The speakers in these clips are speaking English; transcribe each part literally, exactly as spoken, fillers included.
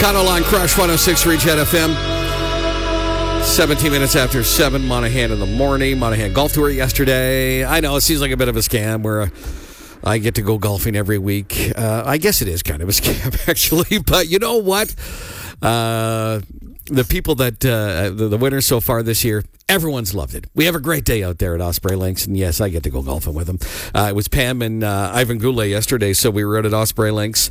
Catalan Crush one oh six Reach Head F M. seventeen minutes after seven, Monahan in the morning. Monahan Golf Tour yesterday. I know it seems like a bit of a scam where uh, I get to go golfing every week. Uh, I guess it is kind of a scam, actually. But you know what? Uh, the people that, uh, the, the winners so far this year, everyone's loved it. We have a great day out there at Osprey Links, and yes, I get to go golfing with them. Uh, it was Pam and uh, Ivan Goulet yesterday, so we were out at Osprey Links.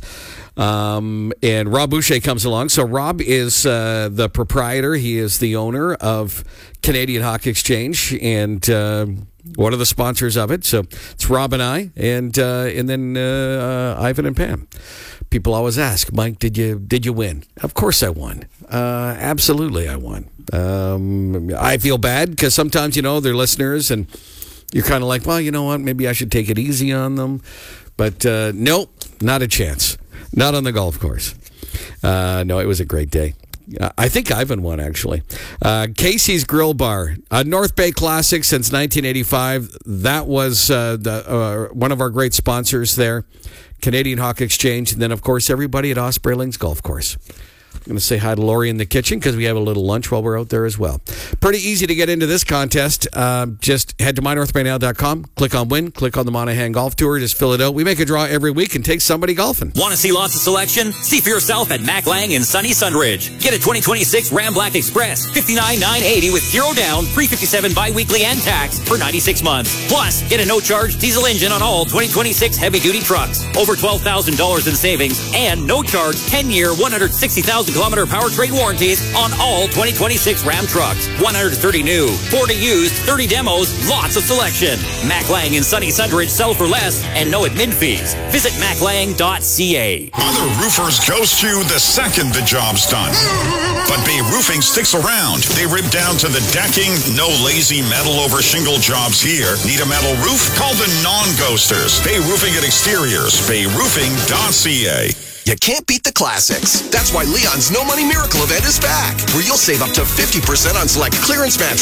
Um, and Rob Boucher comes along. So Rob is uh, the proprietor. He is the owner of Canadian Hawk Exchange and uh, one of the sponsors of it. So it's Rob and I, and uh, and then uh, uh, Ivan and Pam. People always ask, Mike, did you did you win? Of course I won. Uh, absolutely, I won. Um, I feel bad because sometimes, you know, they're listeners and you're kind of like, well, you know what? Maybe I should take it easy on them. But uh, nope, not a chance. Not on the golf course. Uh, no, it was a great day. Uh, I think Ivan won, actually. Uh, Casey's Grill Bar, uh, North Bay Classic since nineteen eighty-five. That was uh, the, uh, one of our great sponsors there. Canadian Hawk Exchange. And then, of course, everybody at Osprey Links Golf Course. I'm going to say hi to Lori in the kitchen because we have a little lunch while we're out there as well. Pretty easy to get into this contest. Uh, just head to my north bay now dot com, click on win, click on the Monahan Golf Tour, just fill it out. We make a draw every week and take somebody golfing. Want to see lots of selection? See for yourself at Mac Lang in sunny Sunridge. Get a twenty twenty-six Ram Black Express, fifty-nine thousand nine hundred eighty with zero down, three hundred fifty-seven bi-weekly and tax for ninety-six months. Plus, get a no-charge diesel engine on all twenty twenty-six heavy-duty trucks. Over twelve thousand dollars in savings and no-charge ten-year, one hundred sixty thousand kilometer powertrain warranties on all twenty twenty-six Ram trucks. one hundred thirty new, forty used, thirty demos, lots of selection. Mac Lang in sunny Sunridge, sell for less and no admin fees. Visit mac lang dot c a. Other roofers ghost you the second the job's done. But Bay Roofing sticks around. They rip down to the decking. No lazy metal over shingle jobs here. Need a metal roof? Call the non-ghosters. Bay Roofing and Exteriors. bay roofing dot c a. You can't beat the classics. That's why Leon's No Money Miracle event is back, where you'll save up to fifty percent on select clearance mattresses.